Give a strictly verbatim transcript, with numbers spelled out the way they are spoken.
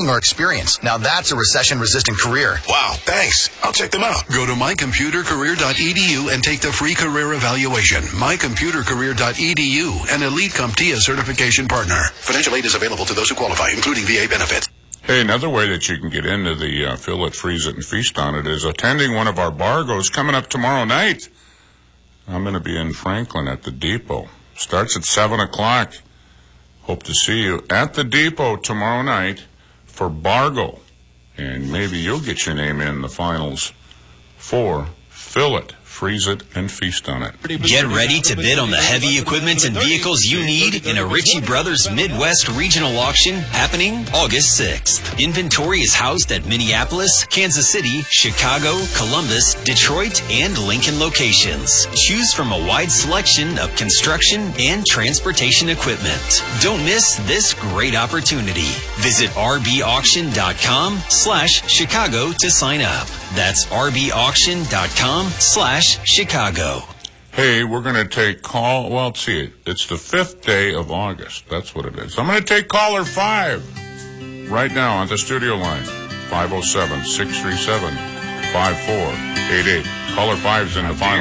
or experience. Now that's a recession-resistant career. Wow, thanks. I'll check them out. Go to my computer career dot e d u and take the free career evaluation. my computer career dot e d u, an Elite CompTIA certification partner. Financial aid is available to those who qualify, including V A benefits. Hey, another way that you can get into the uh, Fill It, Freeze It, and Feast on It is attending one of our Bargos coming up tomorrow night. I'm going to be in Franklin at the Depot. Starts at seven o'clock. Hope to see you at the Depot tomorrow night for Bargo. And maybe you'll get your name in the finals for Fill It, Freeze It, and Feast on It. Get ready to bid on the heavy equipment and vehicles you need in a Ritchie Brothers Midwest Regional Auction happening August sixth. Inventory is housed at Minneapolis, Kansas City, Chicago, Columbus, Detroit, and Lincoln locations. Choose from a wide selection of construction and transportation equipment. Don't miss this great opportunity. Visit r b auction dot com slash Chicago to sign up. That's r b auction dot com slash Chicago. Hey, we're going to take call. Well, let's see. It's the fifth day of August. That's what it is. I'm going to take caller five right now on the studio line. five oh seven, six three seven, five four eight eight. Caller five's in the final.